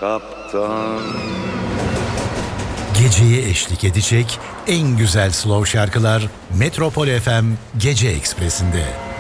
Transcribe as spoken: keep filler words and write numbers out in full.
kaptan. Geceye eşlik edecek en güzel slow şarkılar Metropol F M Gece Ekspresi'nde.